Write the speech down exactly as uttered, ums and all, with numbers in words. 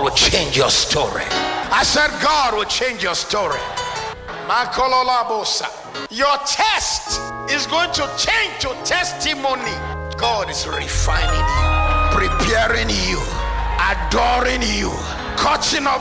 God will change your story. I said God will change your story. Your test is going to change to testimony. God is refining you, preparing you, adoring you, cutting off